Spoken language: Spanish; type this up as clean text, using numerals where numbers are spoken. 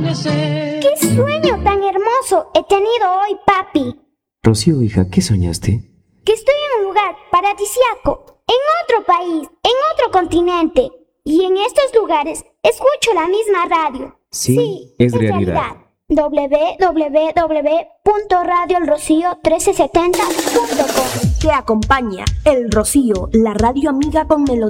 ¡Qué sueño tan hermoso he tenido hoy, papi! Rocío, hija, ¿qué soñaste? Que estoy en un lugar paradisíaco, en otro país, en otro continente. Y en estos lugares escucho la misma radio. Sí, es realidad. www.radioelrocío1370.com. Te acompaña El Rocío, la radio amiga con melodía.